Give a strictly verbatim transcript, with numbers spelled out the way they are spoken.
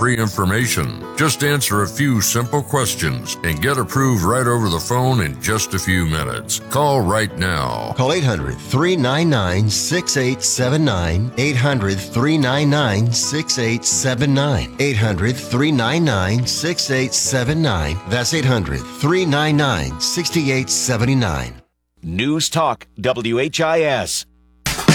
free information. Just answer a few simple questions and get approved right over the phone in just a few minutes. Call right now. Call eight hundred, three nine nine, six eight seven nine. eight hundred, three nine nine, six eight seven nine. eight hundred, three nine nine, six eight seven nine. That's eight hundred, three nine nine, six eight seven nine. News Talk W H I S.